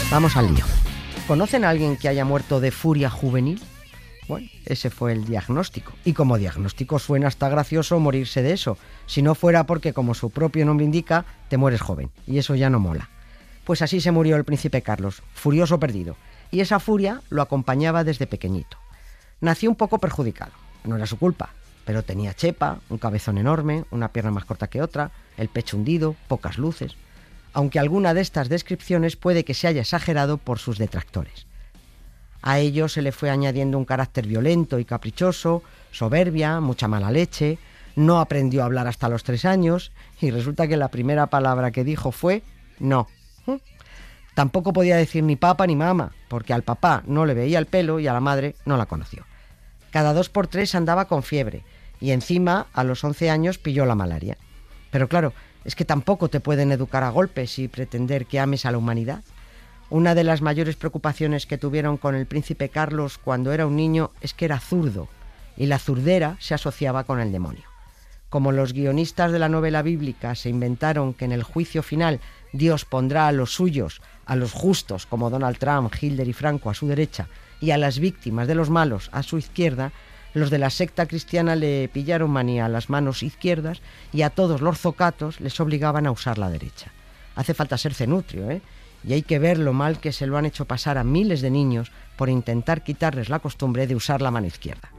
Vamos al lío. ¿Conocen a alguien que haya muerto de furia juvenil? Bueno, ese fue el diagnóstico. Y como diagnóstico suena hasta gracioso morirse de eso, si no fuera porque, como su propio nombre indica, te mueres joven. Y eso ya no mola. Pues así se murió el príncipe Carlos, furioso perdido. Y esa furia lo acompañaba desde pequeñito. Nació un poco perjudicado. No era su culpa, pero tenía chepa, un cabezón enorme, una pierna más corta que otra, el pecho hundido, pocas luces. Aunque alguna de estas descripciones puede que se haya exagerado por sus detractores. A ello se le fue añadiendo un carácter violento y caprichoso, soberbia, mucha mala leche, no aprendió a hablar hasta los 3 años y resulta que la primera palabra que dijo fue no. Tampoco podía decir ni papá ni mamá, porque al papá no le veía el pelo y a la madre no la conoció. Cada 2 por 3 andaba con fiebre y encima a los 11 años pilló la malaria. Pero claro, es que tampoco te pueden educar a golpes y pretender que ames a la humanidad. Una de las mayores preocupaciones que tuvieron con el príncipe Carlos cuando era un niño es que era zurdo, y la zurdera se asociaba con el demonio. Como los guionistas de la novela bíblica se inventaron que en el juicio final Dios pondrá a los suyos, a los justos como Donald Trump, Hitler y Franco a su derecha, y a las víctimas de los malos a su izquierda, los de la secta cristiana le pillaron manía a las manos izquierdas y a todos los zocatos les obligaban a usar la derecha. Hace falta ser cenutrio, ¿eh? Y hay que ver lo mal que se lo han hecho pasar a miles de niños por intentar quitarles la costumbre de usar la mano izquierda.